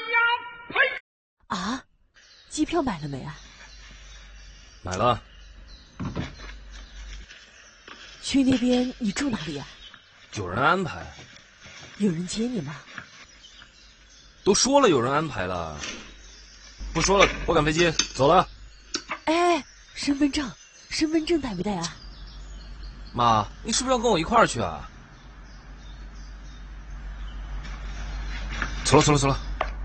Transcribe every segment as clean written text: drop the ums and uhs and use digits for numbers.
呀！呸！ 啊，机票买了没啊？ 买了。 去那边你住哪里啊？ 有人安排。 有人接你吗？ 都说了有人安排了。不说了，我赶飞机走了。 哎，身份证带没带啊？ 妈，你是不是要跟我一块儿去啊？走了。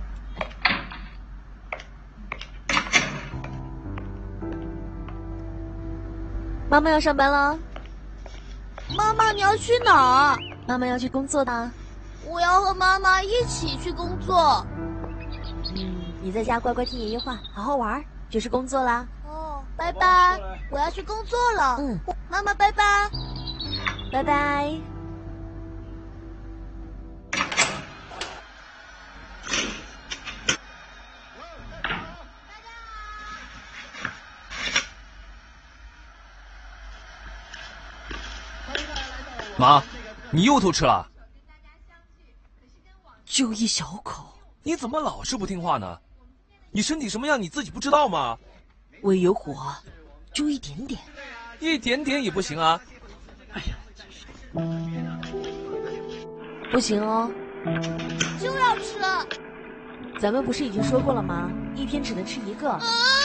妈妈要上班了。 妈妈，你要去哪儿？ 妈妈要去工作的。 我要和妈妈一起去工作。 你在家乖乖听爷爷话，好好玩，就是工作啦。 哦，拜拜，我要去工作了。妈妈，拜拜。 拜拜。 妈，你又偷吃了？ 就一小口。 你怎么老是不听话呢？你身体什么样你自己不知道吗？ 胃有火，就一点点。 一点点也不行啊！ 哎呀， 不行哦。 就要吃。 咱们不是已经说过了吗？一天只能吃一个。